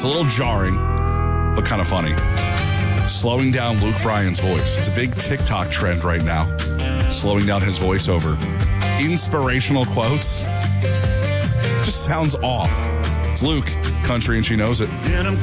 It's a little jarring, but kind of funny. Slowing down Luke Bryan's voice. It's a big TikTok trend right now. Slowing down his voiceover. Inspirational quotes. Just sounds off. It's Luke, country, and she knows it. Denim